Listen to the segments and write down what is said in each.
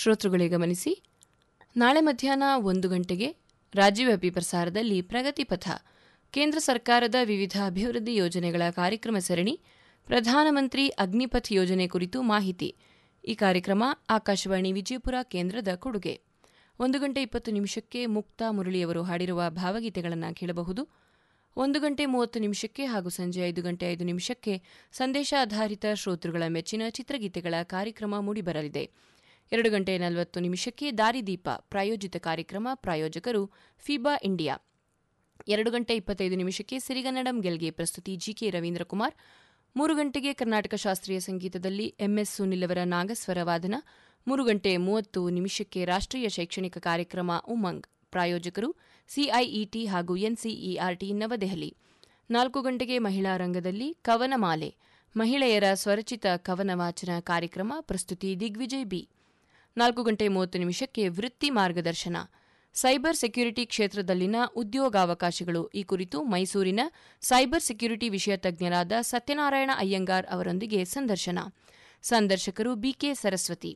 ಶ್ರೋತೃಗಳೇ ಗಮನಿಸಿ, ನಾಳೆ ಮಧ್ಯಾಹ್ನ 1 ಗಂಟೆಗೆ ರಾಜ್ಯವ್ಯಾಪಿ ಪ್ರಸಾರದಲ್ಲಿ ಪ್ರಗತಿ ಪಥ, ಕೇಂದ್ರ ಸರ್ಕಾರದ ವಿವಿಧ ಅಭಿವೃದ್ಧಿ ಯೋಜನೆಗಳ ಕಾರ್ಯಕ್ರಮ ಸರಣಿ, ಪ್ರಧಾನಮಂತ್ರಿ ಅಗ್ನಿಪಥ್ ಯೋಜನೆ ಕುರಿತು ಮಾಹಿತಿ. ಈ ಕಾರ್ಯಕ್ರಮ ಆಕಾಶವಾಣಿ ವಿಜಯಪುರ ಕೇಂದ್ರದ ಕೊಡುಗೆ. 1 ಗಂಟೆ 20 ನಿಮಿಷಕ್ಕೆ ಮುಕ್ತಾ ಮುರಳಿಯವರು ಹಾಡಿರುವ ಭಾವಗೀತೆಗಳನ್ನು ಕೇಳಬಹುದು. 1 ಗಂಟೆ 30 ನಿಮಿಷಕ್ಕೆ ಹಾಗೂ ಸಂಜೆ 5 ಗಂಟೆ 5 ನಿಮಿಷಕ್ಕೆ ಸಂದೇಶ ಆಧಾರಿತ ಶ್ರೋತೃಗಳ ಮೆಚ್ಚಿನ ಚಿತ್ರಗೀತೆಗಳ ಕಾರ್ಯಕ್ರಮ ಮೂಡಿಬರಲಿದೆ. 2 ಗಂಟೆ 40 ನಿಮಿಷಕ್ಕೆ ದಾರಿದೀಪ ಪ್ರಾಯೋಜಿತ ಕಾರ್ಯಕ್ರಮ, ಪ್ರಾಯೋಜಕರು ಫಿಬಾ ಇಂಡಿಯಾ. 2 ಗಂಟೆ 25 ನಿಮಿಷಕ್ಕೆ ಸಿರಿಗನ್ನಡಂ ಗೆಲ್ಗೆ, ಪ್ರಸ್ತುತಿ ಜಿಕೆ ರವೀಂದ್ರಕುಮಾರ್. 3 ಗಂಟೆಗೆ ಕರ್ನಾಟಕ ಶಾಸ್ತ್ರೀಯ ಸಂಗೀತದಲ್ಲಿ ಎಂಎಸ್ ಸುನಿಲ್ ಅವರ ನಾಗಸ್ವರ ವಾದನ. 3 ಗಂಟೆ 30 ನಿಮಿಷಕ್ಕೆ ರಾಷ್ಟ್ರೀಯ ಶೈಕ್ಷಣಿಕ ಕಾರ್ಯಕ್ರಮ ಉಮಂಗ್, ಪ್ರಾಯೋಜಕರು ಸಿಐಇಟಿ ಹಾಗೂ ಎನ್ಸಿಇಆರ್ಟಿ ನವದೆಹಲಿ. 4 ಗಂಟೆಗೆ ಮಹಿಳಾ ರಂಗದಲ್ಲಿ ಕವನಮಾಲೆ, ಮಹಿಳೆಯರ ಸ್ವರಚಿತ ಕವನ ವಾಚನ ಕಾರ್ಯಕ್ರಮ, ಪ್ರಸ್ತುತಿ ದಿಗ್ವಿಜಯ್ ಬಿ. 4 ಗಂಟೆ 30 ನಿಮಿಷಕ್ಕೆ ವೃತ್ತಿ ಮಾರ್ಗದರ್ಶನ, ಸೈಬರ್ ಸೆಕ್ಯುರಿಟಿ ಕ್ಷೇತ್ರದಲ್ಲಿನ ಉದ್ಯೋಗಾವಕಾಶಗಳು. ಈ ಕುರಿತು ಮೈಸೂರಿನ ಸೈಬರ್ ಸೆಕ್ಯುರಿಟಿ ವಿಷಯ ತಜ್ಞರಾದ ಸತ್ಯನಾರಾಯಣ ಅಯ್ಯಂಗಾರ್ ಅವರೊಂದಿಗೆ ಸಂದರ್ಶನ. ಸಂದರ್ಶಕರು ಬಿಕೆ ಸರಸ್ವತಿ.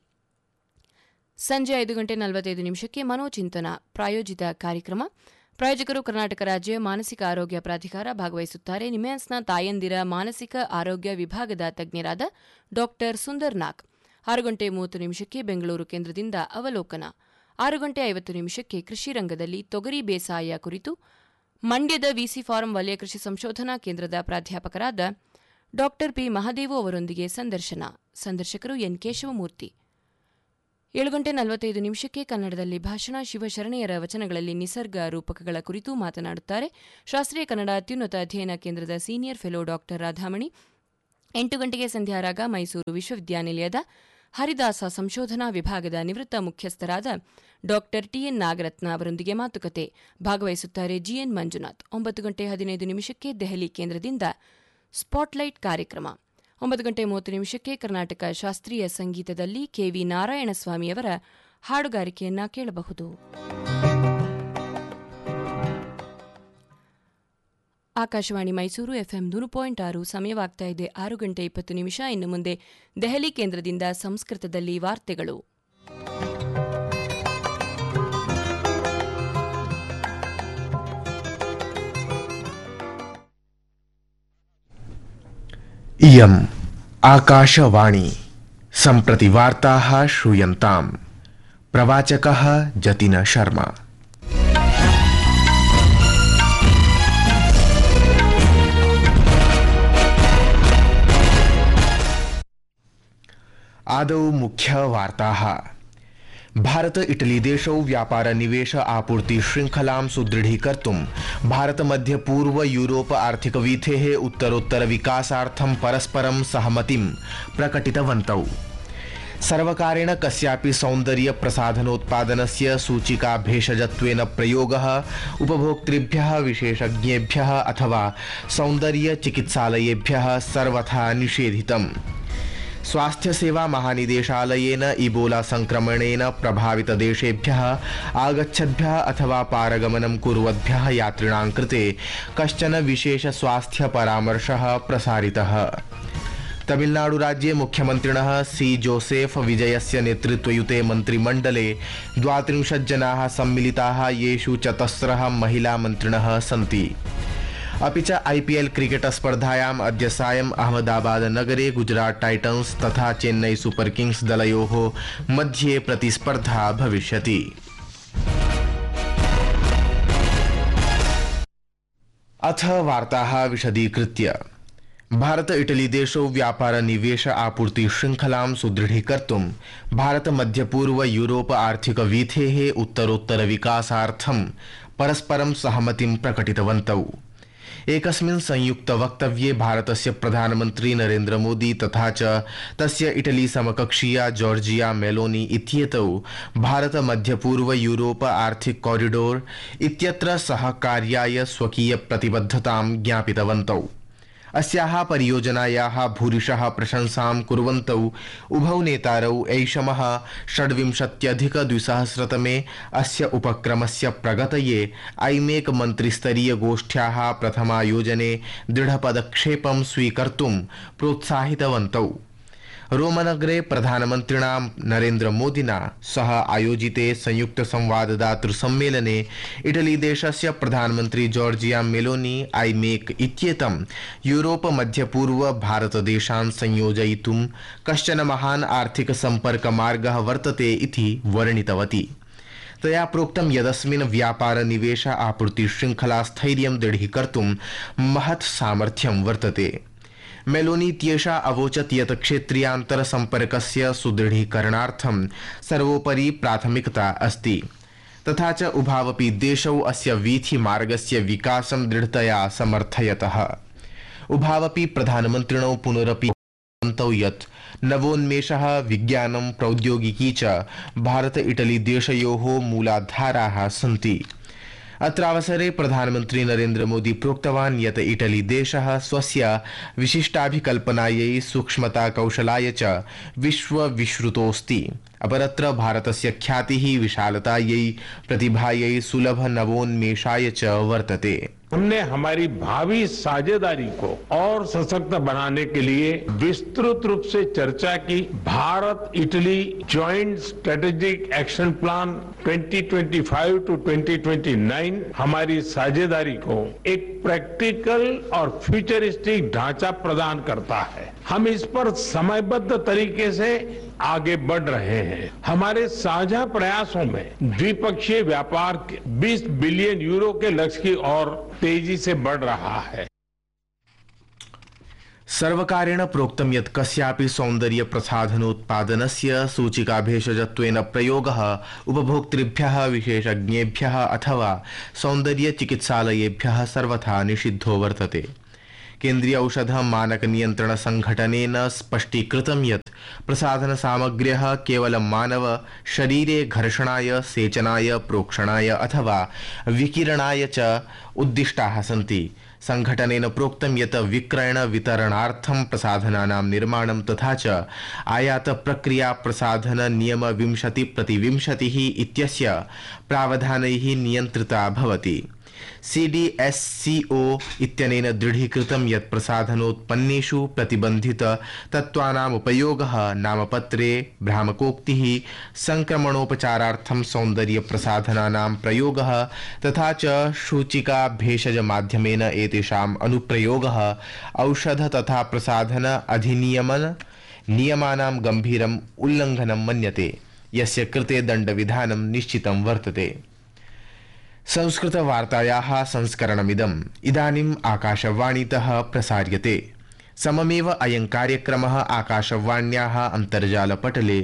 ಸಂಜೆ 5 ಗಂಟೆ 45 ನಿಮಿಷಕ್ಕೆ ಮನೋಚಿಂತನ ಪ್ರಾಯೋಜಿತ ಕಾರ್ಯಕ್ರಮ, ಪ್ರಾಯೋಜಕರು ಕರ್ನಾಟಕ ರಾಜ್ಯ ಮಾನಸಿಕ ಆರೋಗ್ಯ ಪ್ರಾಧಿಕಾರ. ಭಾಗವಹಿಸುತ್ತಾರೆ ನಿಮ್ಯಾನ್ಸ್ನ ತಾಯಂದಿರ ಮಾನಸಿಕ ಆರೋಗ್ಯ ವಿಭಾಗದ ತಜ್ಞರಾದ ಡಾ ಸುಂದರ್ ನಾಗ್. 6 ಗಂಟೆ 30 ನಿಮಿಷಕ್ಕೆ ಬೆಂಗಳೂರು ಕೇಂದ್ರದಿಂದ ಅವಲೋಕನ. 6 ಗಂಟೆ 50 ನಿಮಿಷಕ್ಕೆ ಕೃಷಿ ರಂಗದಲ್ಲಿ ತೊಗರಿ ಬೇಸಾಯ ಕುರಿತು ಮಂಡ್ಯದ ವಿಸಿ ಫಾರಂ ವಲಯ ಕೃಷಿ ಸಂಶೋಧನಾ ಕೇಂದ್ರದ ಪ್ರಾಧ್ಯಾಪಕರಾದ ಡಾ ಪಿ ಮಹದೇವು ಅವರೊಂದಿಗೆ ಸಂದರ್ಶನ. ಸಂದರ್ಶಕರು ಎನ್ ಕೇಶವಮೂರ್ತಿ. 7 ಗಂಟೆ 45 ನಿಮಿಷಕ್ಕೆ ಕನ್ನಡದಲ್ಲಿ ಭಾಷಣ, ಶಿವಶರಣೆಯರ ವಚನಗಳಲ್ಲಿ ನಿಸರ್ಗ ರೂಪಕಗಳ ಕುರಿತು ಮಾತನಾಡುತ್ತಾರೆ ಶಾಸ್ತ್ರೀಯ ಕನ್ನಡ ಅತ್ಯುನ್ನತ ಅಧ್ಯಯನ ಕೇಂದ್ರದ ಸೀನಿಯರ್ ಫೆಲೋ ಡಾ ರಾಧಾಮಣಿ. 8 ಗಂಟೆಗೆ ಸಂಧ್ಯಾರಾಗ, ಮೈಸೂರು ವಿಶ್ವವಿದ್ಯಾನಿಲಯದ ಹರಿದಾಸ ಸಂಶೋಧನಾ ವಿಭಾಗದ ನಿವೃತ್ತ ಮುಖ್ಯಸ್ಥರಾದ ಡಾ ಟಿಎನ್ ನಾಗರತ್ನ ಅವರೊಂದಿಗೆ ಮಾತುಕತೆ. ಭಾಗವಹಿಸುತ್ತಾರೆ ಜಿಎನ್ ಮಂಜುನಾಥ್. 9 ಗಂಟೆ 15 ನಿಮಿಷಕ್ಕೆ ದೆಹಲಿ ಕೇಂದ್ರದಿಂದ ಸ್ಪಾಟ್ಲೈಟ್ ಕಾರ್ಯಕ್ರಮ. 9 ಗಂಟೆ 30 ನಿಮಿಷಕ್ಕೆ ಕರ್ನಾಟಕ ಶಾಸ್ತ್ರೀಯ ಸಂಗೀತದಲ್ಲಿ ಕೆವಿ ನಾರಾಯಣಸ್ವಾಮಿಯವರ ಹಾಡುಗಾರಿಕೆಯನ್ನ ಕೇಳಬಹುದು. ಆಕಾಶವಾಣಿ ಮೈಸೂರು ಎಫ್ಎಂ 100.6 ಸಮಯವಾಗ್ತಾ ಇದೆ 6 ಗಂಟೆ 20 ನಿಮಿಷ. ಇನ್ನು ಮುಂದೆ ದೆಹಲಿ ಕೇಂದ್ರದಿಂದ ಸಂಸ್ಕೃತದಲ್ಲಿ ವಾರ್ತೆಗಳು. इयम् आकाशवाणी सम्प्रति वार्ताः श्रूयन्ताम्. प्रवाचकः जतिन शर्मा. आदौ मुख्यवार्ताः. भारत इटली देशौ व्यापार निवेश आपूर्ति श्रृंखलां सुदृढीकर्तुं भारत मध्य पूर्व यूरोप आर्थिक वीथेः उत्तरोत्तर विकासार्थं परस्परं सहमतिं प्रकटितवन्तौ. सर्वकारेण कस्यापि सौन्दर्य प्रसाधनोत्पादनस्य सूचिका भेषजत्वेन प्रयोगः उपभोक्तृभ्यः, विशेषज्ञेभ्यः अथवा सौन्दर्य चिकित्सालयेभ्यः सर्वथा निषेधितम्. स्वास्थ्य सेवा महानिदेशालयेन इबोला संक्रमणेन प्रभावित देशेभ्यः आगच्छद्भ्यः अथवा पारगमनं कुर्वद्भ्यः यात्रिणां कृते कश्चन विशेष स्वास्थ्य परामर्शः प्रसारितः. तमिलनाडु राज्ये मुख्यमन्त्रिणः सी जोसेफ विजयस्य नेतृत्वयुते मन्त्रिमण्डले 32 जनाः सम्मिलिताः, येषु 4 महिला मन्त्रिणः सन्ति. अपि च आईपीएल क्रिकेट स्पर्धायाम् अद्य सायम् अहमदाबाद नगरे गुजरात टाइटन्स तथा चेन्नई सुपर किंग्स दलयोः मध्ये प्रतिस्पर्धा भविष्यति. अथ वार्ताः विशदीकृत्य. भारत इटली देशौ व्यापार निवेश आपूर्ति श्रृंखलां सुदृढीकर्तुं भारत मध्य पूर्व यूरोप आर्थिक वीथेः उत्तरोत्तर विकासार्थं परस्परं सहमतिं प्रकटितवन्तौ. एकस्मिन् संयुक्त वक्तव्ये भारतस्य प्रधानमन्त्री नरेन्द्र मोदी तथा च तस्य इटली समकक्षीया जॉर्जिया मेलोनी इत्येतौ भारत मध्यपूर्व यूरोप आर्थिक कॉरिडोर इत्यत्र सहकार्याय स्वकीय प्रतिबद्धतां ज्ञापितवन्तौ. अस्याः परियोजनायाः भूरिशः प्रशंसां कुर्वन्तौ उभौ नेतारौ ऐषमः 26-2000 अस्य उपक्रमस्य प्रगतये ऐमेक मन्त्रिस्तरीय गोष्ठ्याः प्रथमायोजने दृढपदक्षेपं स्वीकर्तुं प्रोत्साहितवन्तौ. रोमनगरे प्रधानमन्त्रिणा नरेन्द्र मोदिना सह आयोजिते संयुक्त संवाददातृ सम्मेलने इटली देशस्य प्रधानमन्त्री जॉर्जिया मेलोनी आईमेक इत्येतं यूरोप मध्यपूर्व भारतदेशान् संयोजयितुं कश्चन महान् आर्थिक सम्पर्कमार्गः वर्तते इति वर्णितवती। तया प्रोक्तं यदस्मिन् व्यापार निवेश आपूर्ति श्रृंखला स्थैर्यं दृढीकर्तुं महत् सामर्थ्यं वर्तते। मेलोनी इत्येषा अवोचत् यत् क्षेत्रीयान्तर सम्पर्कस्य सुदृढीकरणार्थं सर्वोपरि प्राथमिकता अस्ति, तथा च उभावपि देशौ अस्य वीथिमार्गस्य विकासं दृढतया समर्थयतः। उभावपि प्रधानमन्त्रिणौ पुनरपि यत् नवोन्मेषः विज्ञानं प्रौद्योगिकी च भारत इटली देशयोः मूलाधाराः सन्ति। अत्रावसरे प्रधानमन्त्री नरेन्द्र मोदी प्रोक्तवान् यत् इटली देशः स्वस्य विशिष्टाभिकल्पनायै सूक्ष्मता कौशलाय च विश्वविश्रुतोऽस्ति। अपरत्र भारतस्य ख्यातिः विशालतायै प्रतिभायै सुलभ नवोन्मेषाय च वर्तते। हमने हमारी भावी साझेदारी को और सशक्त बनाने के लिए विस्तृत रूप से चर्चा की। Bharat Italy joint strategic action plan 2025 to 2029 हमारी साझेदारी को एक प्रैक्टिकल और फ्यूचरिस्टिक ढांचा प्रदान करता है। हम इस पर समयबद्ध तरीके से आगे बढ़ रहे हैं। हमारे साझा प्रयासों में द्विपक्षीय व्यापार 20 बिलियन यूरो के लक्ष्य की ओर तेजी से बढ़ रहा है। सर्वकारेण प्रोक्तं यत् कस्यापि सौन्दर्य प्रसाधनोत्पादनस्य सूचिकाभेषजत्वेन प्रयोगः उपभोक्तृभ्यः, विशेषज्ञेभ्यः अथवा सौन्दर्य चिकित्सालयेभ्यः सर्वथा निषिद्धो वर्तते। केन्द्रीय औषध मानक नियंत्रण संघटनेन स्पष्टीकृतं यत् प्रसाधन सामग्र्यः केवलं मानव शरीरे घर्षणाय, सेचनाय, प्रोक्षणाय अथवा विकिरणाय च उद्दिष्टाः सन्ति। संघटनेन प्रोक्तं यत् विक्रयण वितरणार्थं प्रसाधनानां निर्माणं तथा च आयात प्रक्रिया प्रसाधन नियम 20/20 इत्यस्य प्रावधानैः नियन्त्रिता भवति। CDSCO इत्यनेन दृढीकृतं यत् प्रसाधनोत्पन्नेषु प्रतिबन्धित तत्त्वानाम् उपयोगः नामपत्रे भ्रामकोक्तिः, संक्रमणोपचारार्थं सौन्दर्य प्रसाधनानां प्रयोगः तथा च सूचिका भेषज माध्यमेन एतेषाम् अनुप्रयोगः औषध तथा प्रसाधन अधिनियमन नियमानां गंभीरम् उल्लङ्घनं मन्यते, यस्य कृते दण्डविधानं निश्चितं वर्तते। संस्कृतवार्तायाः संस्करणमिदम् इदानीम् आकाशवाणीतः प्रसार्यते। सममेव अयं कार्यक्रमः आकाशवाण्याः अन्तर्जालपटले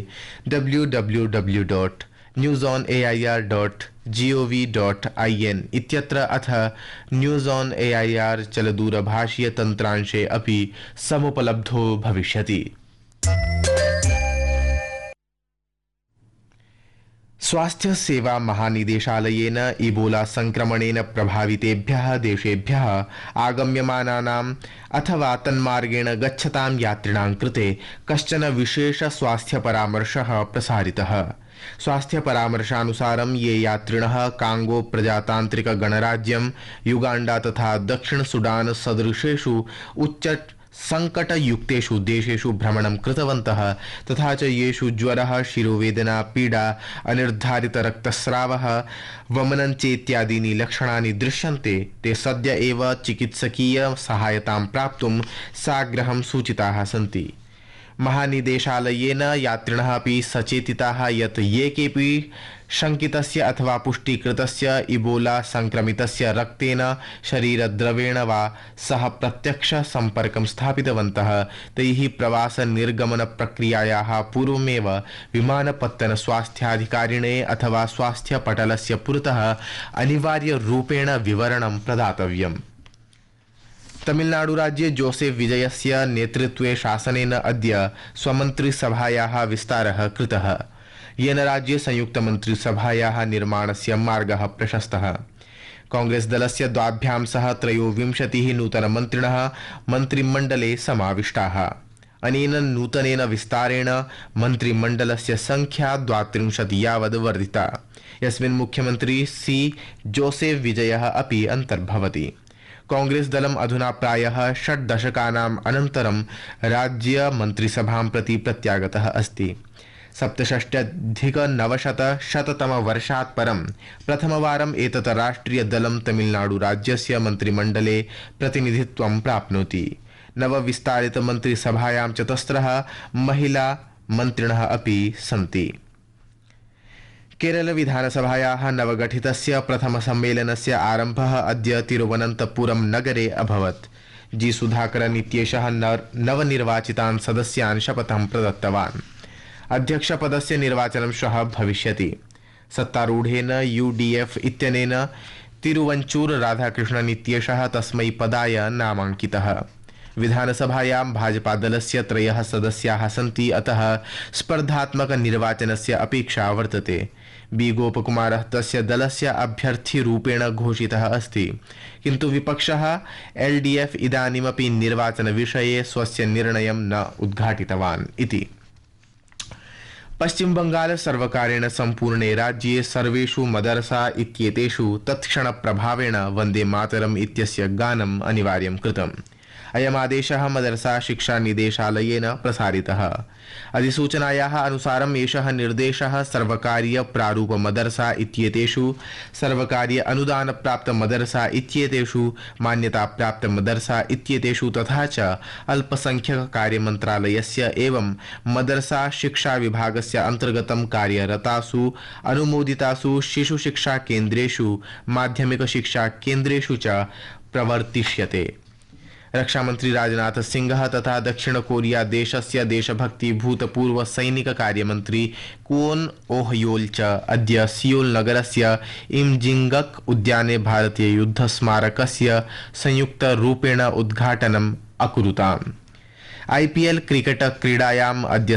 www.newsonair.gov.in इत्यत्र अथ न्यूज़ ऑन एआईआर चलदूरभाषीय तन्त्रांशे अपि समुपलब्धो भविष्यति। स्वास्थ्य सेवा महानिदेशालयेन इबोला संक्रमणेन प्रभावितेभ्यः देशेभ्यः आगम्यमानानाम् अथवा तन्मार्गेण गच्छतां यात्रिणां कृते कश्चन विशेष स्वास्थ्य परामर्शः प्रसारितः। स्वास्थ्य परामर्शानुसारं ये यात्रिणः कांगो प्रजातांत्रिक गणराज्यं, युगांडा तथा दक्षिण सुडान सदृशेषु उच्च संकटयुक्तेषु देशेषु भ्रमणं कृतवन्तः तथा च येषु ज्वरः, शिरोवेदना, पीडा, अनिर्धारित रक्तस्रावः, वमनं चेत्यादीनि लक्षणानि दृश्यन्ते, ते सद्य एव चिकित्सकीय सहायतां प्राप्तुं साग्रहं सूचिताः सन्ति। महानिदेशालयेन यात्रिणः अपि सचेतिताः यत् ये केऽपि शंकितस्य अथवा पुष्टिकृतस्य इबोला संक्रमितस्य रक्तेन, शरीरद्रवेण वा सह प्रत्यक्ष संपर्कं स्थापितवन्तः तैः प्रवास निर्गमन प्रक्रियायाः पूर्वमेव विमानपत्तन स्वास्थ्याधिकारिणे अथवा स्वास्थ्य पटलस्य पुरतः अनिवार्य रूपेण विवरणं प्रदातव्यम्। तमिलनाडुराज्ये जोसेफ विजयस्य नेतृत्वे शासनेन अद्य स्वमन्त्रिसभायाः विस्तारः कृतः, येन राज्ये संयुक्तमन्त्रिसभायाः निर्माणस्य मार्गः प्रशस्तः। कांग्रेस दलस्य द्वाभ्यां सह 23 नूतनमन्त्रिणः मन्त्रिमण्डले समाविष्टाः। अनेन नूतनेन विस्तारेण मन्त्रिमण्डलस्य संख्या 32 यावद् वर्धिता, यस्मिन् मुख्यमन्त्री सी जोसेफ विजयः अपि अन्तर्भवति। कांग्रेस दलम् अधुना प्रायः 6 दशकानाम् अनन्तरं राज्यमन्त्रिसभां प्रति प्रत्यागतः अस्ति। 67,900-शततमवर्षात् परं प्रथमवारम् एतत् राष्ट्रियदलं तमिलनाडुराज्यस्य मन्त्रिमण्डले प्रतिनिधित्वं प्राप्नोति। नवविस्तारितमन्त्रिसभायां 4 महिलामन्त्रिणः अपि सन्ति। केरलविधानसभायाः नवगठितस्य प्रथमसम्मेलनस्य आरम्भः अद्य तिरुवनन्तपुरं नगरे अभवत्। जी सुधाकरन् इत्येषः नवनिर्वाचितान् सदस्यान् शपथं प्रदत्तवान्। अध्यक्षपदस्य निर्वाचनं श्वः भविष्यति। सत्तारूढेन UDF इत्यनेन तिरुवञ्चूर राधाकृष्णन् इत्येषः तस्मै पदाय नामाङ्कितः। विधानसभायां भाजपादलस्य 3 सदस्याः सन्ति, अतः स्पर्धात्मकनिर्वाचनस्य अपेक्षा वर्तते। बी गोपकुमारः तस्य दलस्य अभ्यर्थीरूपेण घोषितः अस्ति, किन्तु विपक्षः LDF इदानीमपि निर्वाचनविषये स्वस्य निर्णयं न उद्घाटितवान् इति। पश्चिमबंगाल सर्वकारेण सम्पूर्णे राज्ये सर्वेषु मदरसा इत्येतेषु तत्क्षणप्रभावेण वन्दे मातरम् इत्यस्य गानम् अनिवार्यं कृतम्। अयमादेशः मदरसा शिक्षा निदेशालयेन प्रसारितः। अधिसूचनायाः अनुसारम् एषः निर्देशः सर्वकारीय प्रारूप मदरसा इत्येतेषु, सर्वकारीय अनुदानप्राप्त मदरसा इत्येतेषु, मान्यताप्राप्त मदरसा इत्येतेषु तथा च अल्पसंख्यक कार्यमन्त्रालयस्य एवं मदरसा शिक्षा विभागस्य अन्तर्गतं कार्यरतासु अनुमोदितासु शिशुशिक्षा केन्द्रेषु, माध्यमिक शिक्षा केन्द्रेषु च प्रवर्तिष्यते। रक्षामंत्री राजनाथ सिंह तथा दक्षिण कोरिया देशस्य देशभक्ति भूतपूर्व सैनिक कार्यमंत्री क्वोन ओहयोल च अद्य सियोल नगरस्य इमजिंगक उद्याने भारतीय युद्ध स्मारकस्य संयुक्त रूपेण उद्घाटनम् अकुरुताम्। IPL क्रिकेट क्रीडायाम् अद्य